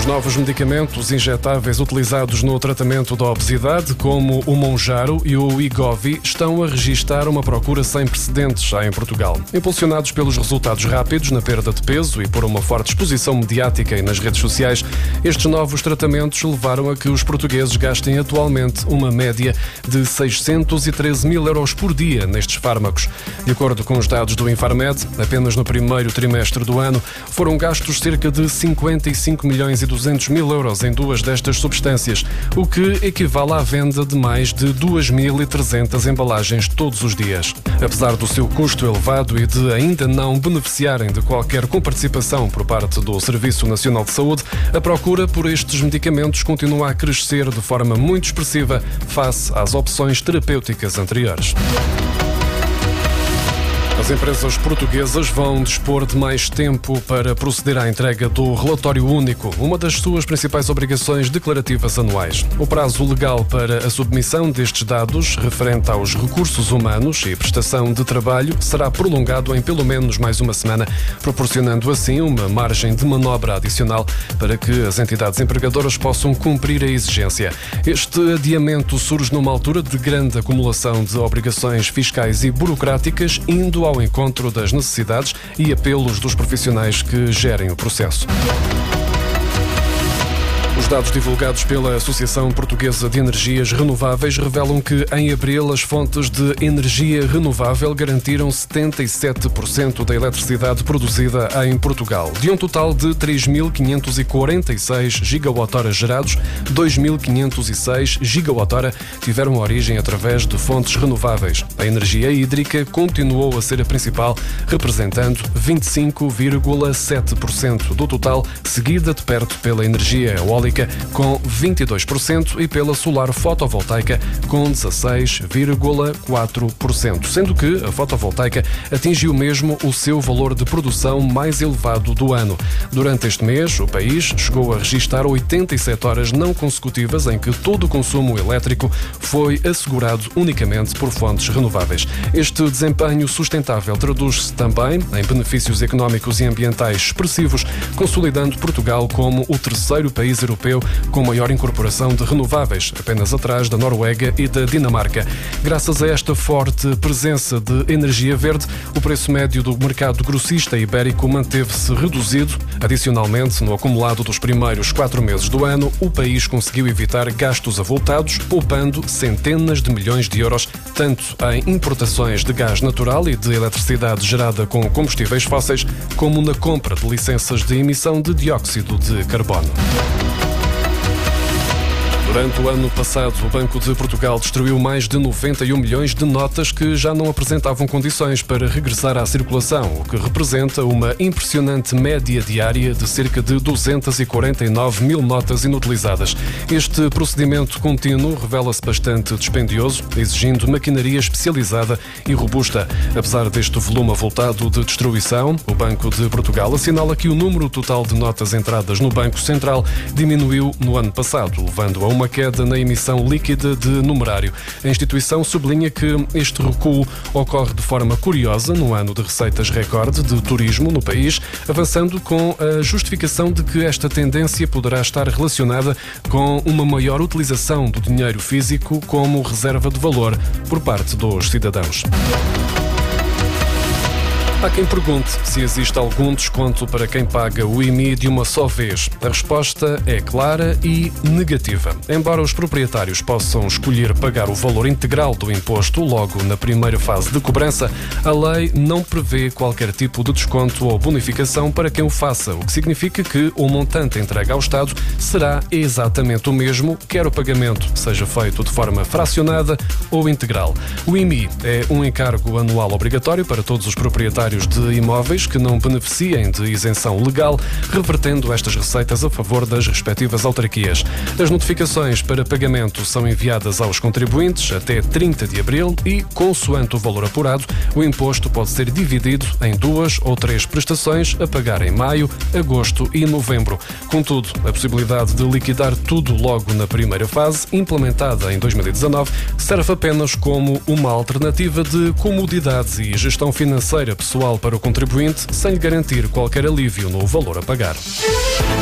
novos medicamentos injetáveis utilizados no tratamento da obesidade, como o Mounjaro e o Wegovy, estão a registrar uma procura sem precedentes em Portugal. Impulsionados pelos resultados rápidos na perda de peso e por uma forte exposição mediática e nas redes sociais, estes novos tratamentos levaram a que os portugueses gastem atualmente uma média de 613 mil euros por dia nestes fármacos. De acordo com os dados do Infarmed, apenas no primeiro trimestre do ano foram gastos cerca de 55 milhões e 200 mil euros em duas destas substâncias, o que equivale à venda de mais de 2.300 embalagens todos os dias. Apesar do seu custo elevado e de ainda não beneficiarem de qualquer comparticipação por parte do Serviço Nacional de Saúde, a procura por estes medicamentos continua a crescer de forma muito expressiva face às opções terapêuticas anteriores. As empresas portuguesas vão dispor de mais tempo para proceder à entrega do relatório único, uma das suas principais obrigações declarativas anuais. O prazo legal para a submissão destes dados, referente aos recursos humanos e prestação de trabalho, será prolongado em pelo menos mais uma semana, proporcionando assim uma margem de manobra adicional para que as entidades empregadoras possam cumprir a exigência. Este adiamento surge numa altura de grande acumulação de obrigações fiscais e burocráticas, indo ao encontro das necessidades e apelos dos profissionais que gerem o processo. Os dados divulgados pela Associação Portuguesa de Energias Renováveis revelam que, em abril, as fontes de energia renovável garantiram 77% da eletricidade produzida em Portugal. De um total de 3.546 gigawatt-hora gerados, 2.506 gigawatt-hora tiveram origem através de fontes renováveis. A energia hídrica continuou a ser a principal, representando 25,7% do total, seguida de perto pela energia eólica, com 22%, e pela solar fotovoltaica, com 16,4%, sendo que a fotovoltaica atingiu mesmo o seu valor de produção mais elevado do ano. Durante este mês, o país chegou a registrar 87 horas não consecutivas em que todo o consumo elétrico foi assegurado unicamente por fontes renováveis. Este desempenho sustentável traduz-se também em benefícios económicos e ambientais expressivos, consolidando Portugal como o terceiro país europeu com maior incorporação de renováveis, apenas atrás da Noruega e da Dinamarca. Graças a esta forte presença de energia verde, o preço médio do mercado grossista ibérico manteve-se reduzido. Adicionalmente, no acumulado dos primeiros 4 meses do ano, o país conseguiu evitar gastos avultados, poupando centenas de milhões de euros, tanto em importações de gás natural e de eletricidade gerada com combustíveis fósseis, como na compra de licenças de emissão de dióxido de carbono. Durante o ano passado, o Banco de Portugal destruiu mais de 91 milhões de notas que já não apresentavam condições para regressar à circulação, o que representa uma impressionante média diária de cerca de 249 mil notas inutilizadas. Este procedimento contínuo revela-se bastante dispendioso, exigindo maquinaria especializada e robusta. Apesar deste volume avultado de destruição, o Banco de Portugal assinala que o número total de notas entradas no Banco Central diminuiu no ano passado, levando a uma queda na emissão líquida de numerário. A instituição sublinha que este recuo ocorre de forma curiosa no ano de receitas recorde de turismo no país, avançando com a justificação de que esta tendência poderá estar relacionada com uma maior utilização do dinheiro físico como reserva de valor por parte dos cidadãos. Há quem pergunte se existe algum desconto para quem paga o IMI de uma só vez. A resposta é clara e negativa. Embora os proprietários possam escolher pagar o valor integral do imposto logo na primeira fase de cobrança, a lei não prevê qualquer tipo de desconto ou bonificação para quem o faça, o que significa que o montante entregue ao Estado será exatamente o mesmo, quer o pagamento seja feito de forma fracionada ou integral. O IMI é um encargo anual obrigatório para todos os proprietários de imóveis que não beneficiem de isenção legal, revertendo estas receitas a favor das respectivas autarquias. As notificações para pagamento são enviadas aos contribuintes até 30 de abril e, consoante o valor apurado, o imposto pode ser dividido em 2 ou 3 prestações a pagar em maio, agosto e novembro. Contudo, a possibilidade de liquidar tudo logo na primeira fase, implementada em 2019, serve apenas como uma alternativa de comodidade e gestão financeira pessoal para o contribuinte, sem lhe garantir qualquer alívio no valor a pagar.